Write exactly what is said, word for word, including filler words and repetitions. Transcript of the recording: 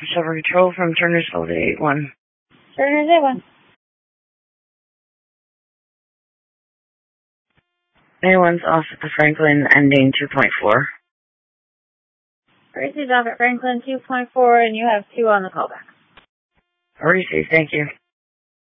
Silver Control from Turnersville to eight one. Turner's eight one. eight one's off at the Franklin, ending two point four. Received off at Franklin two point four, and you have two on the callback. Received, thank you.